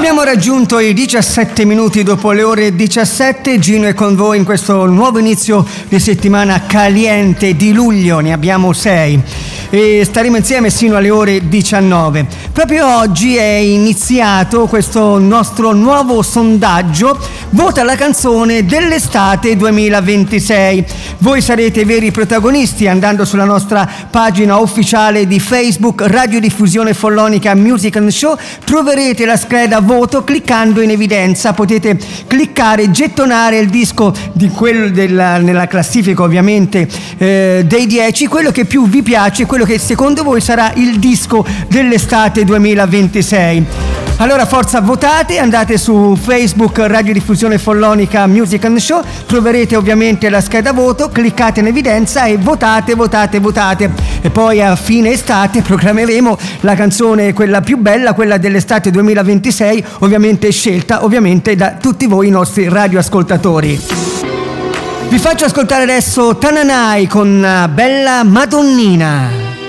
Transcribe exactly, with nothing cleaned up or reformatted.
Abbiamo raggiunto i diciassette minuti dopo le ore diciassette. Gino è con voi in questo nuovo inizio di settimana caliente di luglio, ne abbiamo sei e staremo insieme sino alle ore diciannove. Proprio oggi è iniziato questo nostro nuovo sondaggio Vota la canzone dell'estate duemilaventisei. Voi sarete veri protagonisti andando sulla nostra pagina ufficiale di Facebook Radiodiffusione Follonica Music and Show. Troverete la scheda voto, cliccando in evidenza potete cliccare, gettonare il disco di quello della, nella classifica ovviamente eh, dei dieci, quello che più vi piace, quello che secondo voi sarà il disco dell'estate duemilaventisei. Allora forza, votate, andate su Facebook Radiodiffusione Follonica Music and Show, troverete ovviamente la scheda voto, cliccate in evidenza e votate, votate, votate. E poi a fine estate proclameremo la canzone, quella più bella, quella dell'estate duemilaventisei, ovviamente scelta ovviamente da tutti voi nostri radioascoltatori. Vi faccio ascoltare adesso Tananai con Bella Madonnina.